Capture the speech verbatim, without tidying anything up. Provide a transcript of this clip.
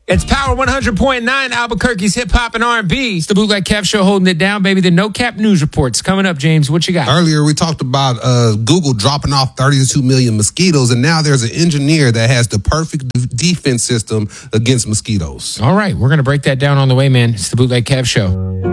It's Power one hundred point nine, Albuquerque's hip hop and R and B. It's the Bootleg Kev Show holding it down, baby. The No Cap News Reports coming up, James. What you got? Earlier, we talked about uh, Google dropping off thirty-two million mosquitoes, and now there's an engineer that has the perfect d- defense system against mosquitoes. All right, we're going to break that down on the way, man. It's the Bootleg Kev Show.